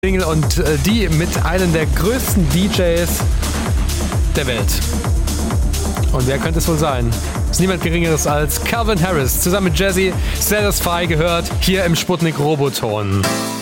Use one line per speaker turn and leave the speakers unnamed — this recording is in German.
Single und die mit einem der größten DJs der Welt. Und wer könnte es wohl sein? Ist niemand Geringeres als Calvin Harris zusammen mit Jazzy. Satisfy gehört hier im Sputnik Roboton.